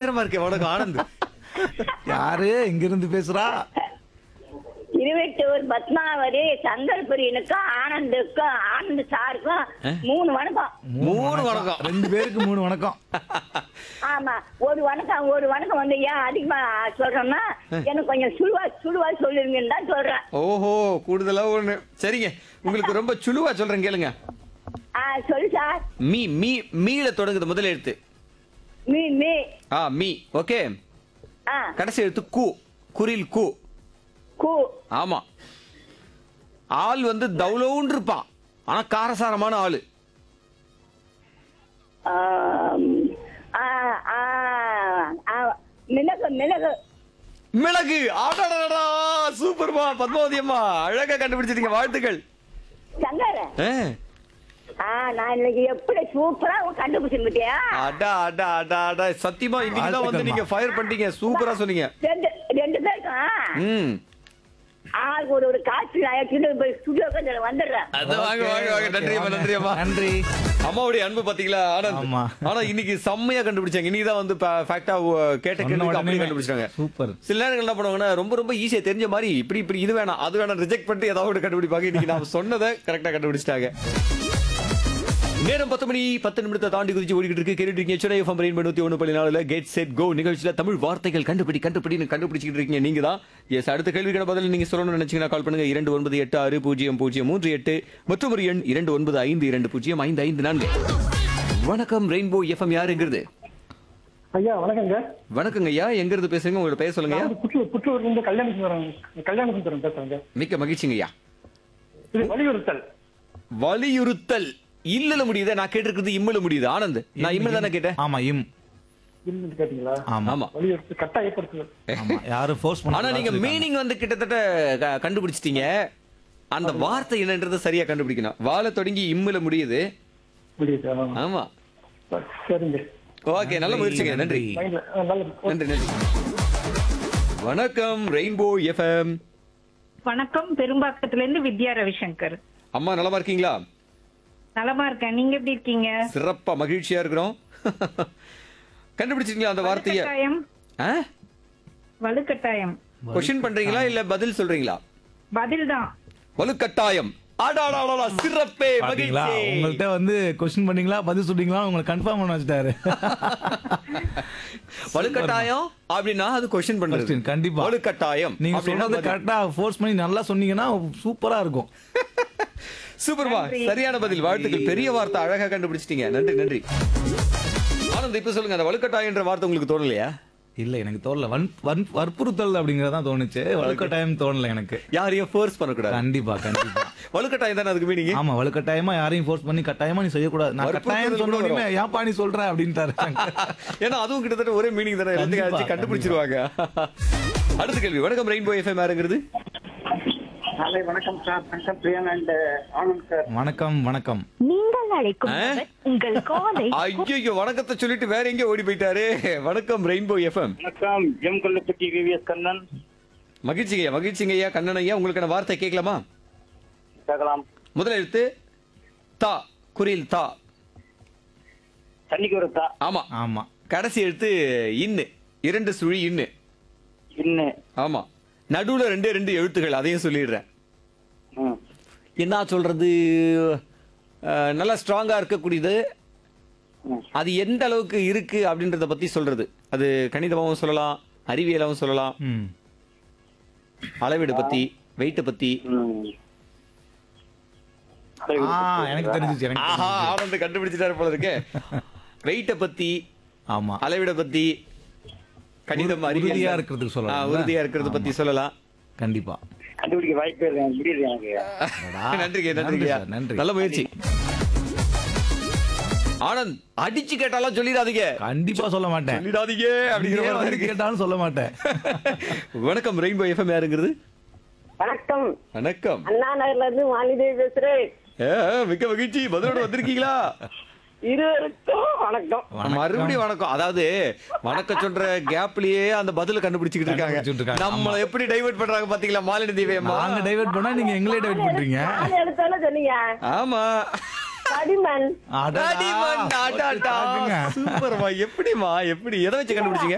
பயங்கரமா இருக்கே. வணக்கம் ஆனந்த். யாரு எங்க இருந்து பேசுறா? இருபத்தூர் பத்மாவதி சங்கல்புரியனுக்கும் ஆனந்துக்கும் ஆனந்த் சாருக்கும் 3 வணக்கம். 3 வணக்கம். 2 பேருக்கு 3 வணக்கம். ஆமா, ஒரு வணக்கம் வந்து ஏன் அதிகமா சொல்றோம்னா எனக்கு கொஞ்சம் சுழுவா சொல்லுங்கன்னு தான் சொல்றேன். ஓஹோ, கூடுதலா ஒண்ணு. சரிங்க, உங்களுக்கு ரொம்ப சுழுவா சொல்றேன் கேளுங்க. சொல்லு சார். மீ மீ மீல தொடங்குது முதல் எழுத்து. Me me me. ஓகே. கடைசி எழுத்து கு. குரில் கு. கு. ஆமா. ஆள் வந்து தௌலவுன்னு இருப்பான், ஆனா காரசாரமான ஆளு. மிளகு. மிளகு. ஆடாடா, சூப்பர்மா பத்மாவதி அம்மா, அழகா கண்டுபிடிச்சிட்டீங்க, வாழ்த்துக்கள். சங்கர, நான் இன்னைக்கு எப்படி சூப்பரா கண்டுபிடிச்சிருக்கிட்டியா? அடா அடா அடா அடா, சத்தியமா இன்னைக்குதான் வந்து நீங்க ஃபயர் பண்ணிட்டீங்க, சூப்பரா சொன்னீங்க. ரெண்டு பேருக்கும் ஆளுக்கு ஒரு காசு ஸ்டுடியோ வந்துடுறேன். வாங்க வாங்க வாங்க. நன்றி அம்மா, நன்றி அம்மா, நன்றி. அம்மாவுடைய அன்பு பாத்தீங்களா ஆனந்த்? ஆனா இன்னைக்கு செம்மையா கண்டுபிடிச்சாங்க. இன்னைக்குதான் வந்து ஃபேக்டா கேட்ட கேள்விக்கு அப்படியே கண்டுபிடிச்சாங்க. சூப்பர். சில நேரங்கள் என்ன பண்ணுவாங்கன்னா ரொம்ப ஈஸியா தெரிஞ்ச மாதிரி இப்படி இது வேணாம் அது வேணாம் ரிஜெக்ட் பண்ணிட்டு ஏதாவது கண்டுபிடிப்பாங்க. இன்னைக்கு நான் சொன்னதை கரெக்டா கண்டுபிடிச்சிட்டாங்க. நேரம் 10 மணி 10 நிமிடத்தை தாண்டி குதிச்சு ஓடிக்கிட்டு இருக்கு. கேட்டுட்டு இருக்கீங்க Chennai FM rainbow 101.4 get set go நிகழ்ச்சியில தமிழ் வார்த்தைகள் கண்டுபிடிச்சிட்டு இருக்கீங்க நீங்க தான். எஸ், அடுத்த கேள்விக்கான பதில் நீங்க சொல்லணும்னு நினைச்சீங்கன்னா கால் பண்ணுங்க 29860038 மற்றும் ஒரு எண் 2952205554. வணக்கம் ரெயின்போ எஃப்எம், யாருங்கிறது? ஐயா வணக்கங்க. வணக்கங்க ஐயா, எங்க இருந்து பேசுறீங்க? உங்களோட பெயர் சொல்லுங்க. புற்றூர்ல இருந்து கல்யாணசுந்தரம் பேசுறேங்க. மிக்க மகிழ்ச்சிங்க ஐயா. இது வலியுறுத்தல் இல்லல முடியுது. நான் கேட்டிருக்கிறது இம்முல முடியுது. ஆனந்த், நான் இம்முல தானே கேட்டேன். ஆமா, இம். கேட்டீங்களா? ஆமா. வலியுறுத்தல் கட்டாயப்படுத்துதல். ஆமா, யாரும் ஃபோர்ஸ் பண்ண. ஆனா நீங்க மீனிங் வந்து கிட்டத்தட்ட கண்டுபிடிச்சிட்டீங்க. அந்த வார்த்தை என்னன்றது சரியா கண்டுபிடிக்கணும். வாழ தொடங்கி இம்முல முடியுது. ஆமா. சரிங்க. ஓகே, நல்ல முயற்சிங்க. நன்றி நன்றி நன்றி. வணக்கம் ரெயின்போ எஃப்எம். வணக்கம், பெரும்பாக்கத்துல இருந்து வித்யா ரவிசங்கர். அம்மா நலமா இருக்கீங்களா? நலமா இருக்கேன், நீங்க எப்படி இருக்கீங்க? சிறப்பா மகிழ்ச்சியா இருக்கிறோம். கண்டுபிடிச்சிட்டீங்களா அந்த வார்த்தைய? வலுக்கட்டாயம். கொஸ்டின் பண்றீங்களா இல்ல பதில் சொல்றீங்களா? பதில் தான். வலுக்கட்டாயம். அடாடாடா, சிறப்பே மகிழ்ச்சி. உங்கள்ட்ட வந்து கொஸ்டின் பண்ணீங்களா பதில் சொல்றீங்களா உங்களுக்கு கன்ஃபார்ம் பண்ண வச்சிட்டாரு. வலுக்கட்டாயம் அப்படின்னா அது கொஸ்டின் பண்றது. கண்டிப்பா வலுக்கட்டாயம். நீங்க சொன்னது கரெக்டா ஃபோர்ஸ் பண்ணி நல்லா சொன்னீங்கன்னா சூப்பரா இருக்கும். சூப்பர்மா, சரியான பதில், வாழ்த்துக்கள். பெரிய வார்த்தை அழகா கண்டுபிடிச்சிட்டீங்க. நன்றி நன்றி. ஆனந்த், இப்ப சொல்லுங்க, அந்த வலுக்கட்டாயன்ற வார்த்தை உங்களுக்கு தோணலையா? இல்ல, எனக்கு தோணல. வற்புறுத்தல் அப்படிங்கறதான் தோணுச்சு. வலுக்கட்டாயம் தோணல எனக்கு. யாரையும் ஃபோர்ஸ் பண்ணக்கூடாது. கண்டிப்பா கண்டிப்பா. வலுக்கட்டாயம் தானே அதுக்கு மீனிங். ஆமா, வலுக்கட்டாயமா யாரையும் ஃபோர்ஸ் பண்ணி கட்டாயமா நீ செய்யக்கூடாது. நான் கட்டாயம் சொன்ன உடனே ஏன்பா நீ சொல்ற அப்படின்ட்டாரு. ஏன்னா அதுவும் கிட்டத்தட்ட ஒரே மீனிங் தானே, எல்லாத்தையும் கண்டுபிடிச்சிருவாங்க. அடுத்த கேள்வி. வணக்கம் ரெயின்போ எஃப்எம், யாருங்கிறது? வணக்கம் சார். வணக்கம் பிரியா அண்ட் ஆனந்த் சார். வணக்கம் வணக்கம். நீங்கள் அழைக்கும் உங்கள் காலை. ஐயோ, வணக்கத்தை சொல்லிட்டு வேற எங்க ஓடி போயிட்டாரு. வணக்கம் ரெயின்போ எஃப்எம். வணக்கம், எம் கொல்லப்பட்டி விவிஎஸ் கண்ணன். மகிழ்ச்சிங்கய்யா, மகிழ்ச்சிங்கய்யா. கண்ணன் ஐயா, உங்களுக்கான வார்த்தை கேட்கலாமா? கேட்கலாம். முதல் எழுத்து தா. குரில் தா. தண்ணிக்கு ஒரு தா. ஆமா ஆமா. கடைசி எழுத்து இன்னு. 2 சுழி இன்னு. இன்னு. ஆமா. நடுவுல 2 எழுத்துகள், அதையும் சொல்லிடுறேன். என்ன சொல்றது, நல்லா ஸ்ட்ராங்கா இருக்கக்கூடியது. அது எந்த அளவுக்கு இருக்கு அப்படின்றத பத்தி சொல்றது. அது கணிதமாவும் சொல்லலாம், அறிவியலாவும் சொல்லலாம், அளவீடு பத்தி, வெயிட் பத்தி. எனக்கு தெரிஞ்சிச்சு. ஆனந்த் கண்டுபிடிச்சிட்டாரு போல இருக்கு. வெயிட்ட பத்தி, ஆமா, அளவீட பத்தி, கணிதம் உறுதியா இருக்கிறதுக்கு சொல்லலாம். உறுதியா இருக்கிறத பத்தி சொல்லலாம். கண்டிப்பா. கண்டுபிடிக்க வாய்ப்பே இல்லை, முடியல எனக்கு. நன்றிங்க நன்றிங்க, நன்றி. நல்ல முயற்சி. ஆனந்த், அடிச்சு கேட்டாலும் சொல்லிடாதீங்க. கண்டிப்பா சொல்ல மாட்டேன். சொல்லிடாதீங்க அப்படிங்கிற மாதிரி கேட்டாலும் சொல்ல மாட்டேன். வணக்கம் ரெயின்போ எஃப்எம், யாருங்கிறது? வணக்கம். வணக்கம், அண்ணா நகர்ல இருந்து வாலிதேவி பேசுறேன். மிக்க மகிழ்ச்சி. பதிலோட வந்திருக்கீங்களா? இருவருக்கும் வணக்கம். மறுபடியும் வணக்கம். அதாவது வணக்கம் சொல்ற கேப்லயே அந்த பதில கண்டுபிடிச்சிட்டு இருக்காங்க. நம்மள எப்படி டைவர்ட் பண்றாங்க பாத்தீங்களா மாலினி தேவி அம்மா? நாங்க டைவர்ட் பண்ணா நீங்க எங்களே டைவர்ட் பண்றீங்க. எடுத்தாலும் சொன்னீங்க. ஆமா. கடிமன். சூப்பர்மா. எப்படிமா, எப்படி எதை வச்சு கண்டுபிடிச்சீங்க?